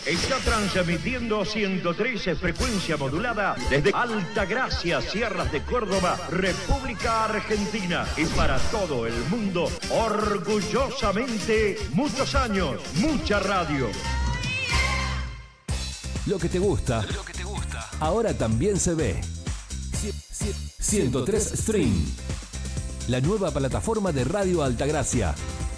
Está transmitiendo 113 frecuencia modulada desde Altagracia, Sierras de Córdoba, República Argentina. Y para todo el mundo, orgullosamente, muchos años, mucha radio. Lo que te gusta, ahora también se ve. 103 Stream, la nueva plataforma de Radio Altagracia.